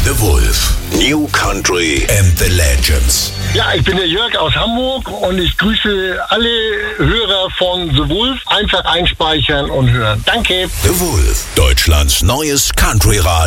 The Wolf. New Country and the Legends. Ja, ich bin der Jörg aus Hamburg und ich grüße alle Hörer von The Wolf. Einfach einspeichern und hören. Danke. The Wolf. Deutschlands neues Country-Radio.